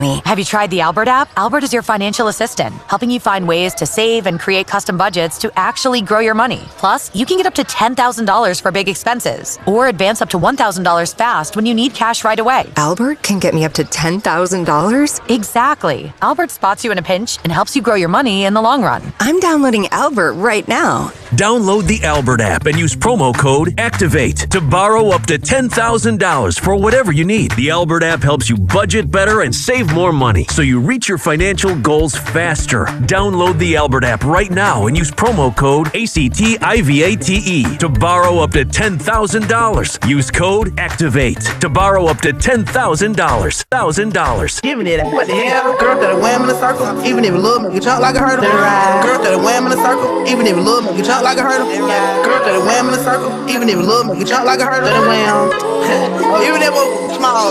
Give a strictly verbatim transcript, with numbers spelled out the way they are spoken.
me. Have you tried the Albert app? Albert is your financial assistant, helping you find ways to save and create custom budgets to actually grow your money. Plus, you can get up to ten thousand dollars for big expenses, or advance up to one thousand dollars fast when you need cash right away. Albert can get me up to ten thousand dollars? Exactly. Albert spots you in a pinch and helps you grow your money in the long run. I'm downloading Albert right now. Download the Albert app and use promo code ACTIVATE to borrow up to ten thousand dollars for whatever you need. The Albert app helps you budget better and save more money so you reach your financial goals faster. Download the Albert app right now and use promo code ACTIVATE to borrow up to ten thousand dollars. Use code ACTIVATE to borrow up to ten thousand dollars. one thousand dollars. Giving it what the hell? Girl that a wham in a circle, even if it look make you jump like a hurdle. Girl that a wham in a circle, even if it look make you jump like a hurdle. Girl that a wham in a circle, even if it look make you jump like a hurdle. Even if it small.